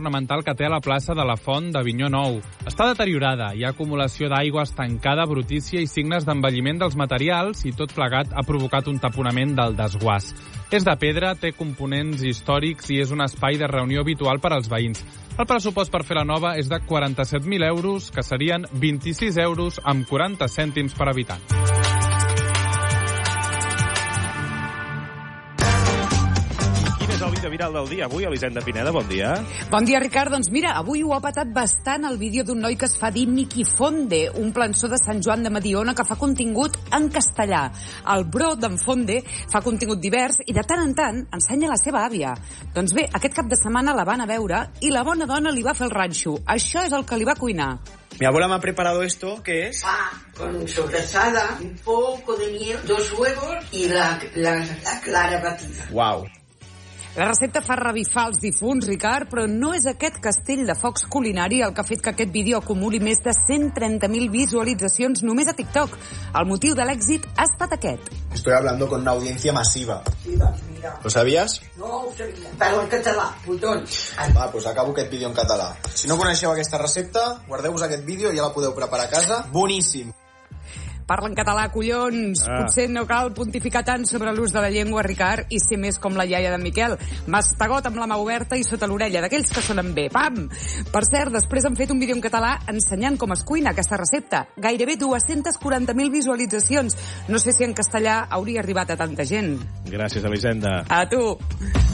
ornamental que té a la plaça de la Font d'Avinyó Nou. Està deteriorada, hi ha acumulació d'aigua estancada, brutícia i signes d'envelliment dels materials i tot plegat ha provocat un taponament del desguàs. És de pedra, té components històrics i és un espai de reunió habitual per als veïns. El pressupost per fer la nova és de 47.000 euros, que serien 26 euros amb 40 cèntims per habitant. El vídeo viral del dia avui, Elisenda Pineda, bon dia. Bon dia, Ricard. Doncs mira, avui ho ha patat bastant el vídeo d'un noi que es fa dir Miqui Fonde, un plançó de Sant Joan de Mediona que fa contingut en castellà. El bro d'en Fonde fa contingut divers i de tant en tant ensenya la seva àvia. Doncs bé, aquest cap de setmana la van a veure i la bona dona li va fer el ranxo. Això és el que li va cuinar. Mi abuela me ha preparado esto, ¿qué es? Con sobrasada, un poco de miel, 2 huevos y la clara batida. Wow. La recepta fa revifar els difunts, Ricard, però no és aquest castell de focs culinari el que ha fet que aquest vídeo acumuli més de 130.000 visualitzacions només a TikTok. El motiu de l'èxit ha estat aquest. Estoy hablando con una audiencia masiva. Sí, doncs mira. ¿Lo sabías? No ho sabia. Parla en català, putons. Va, doncs acabo aquest vídeo en català. Si no coneixeu aquesta recepta, guardeu-vos aquest vídeo i ja la podeu preparar a casa. Boníssim. Parla en català, collons. Potser no cal pontificar tant sobre l'ús de la llengua, Ricard, i ser més com la iaia d'en Miquel. Mastegot amb la mà oberta i sota l'orella, d'aquells que sonen bé. Pam! Per cert, després han fet un vídeo en català ensenyant com es cuina aquesta recepta. Gairebé 240.000 visualitzacions. No sé si en castellà hauria arribat a tanta gent. Gràcies, Elisenda. A tu.